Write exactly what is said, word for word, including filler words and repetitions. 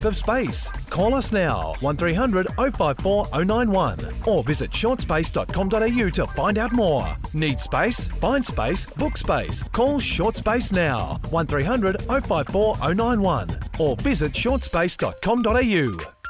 of space. Call us now, one three hundred oh five four oh nine one, or visit short space dot com dot a u to find out more. Need space? Find space, book space. Call Short Space now, one three hundred oh five four oh nine one, or visit short space dot com dot a u.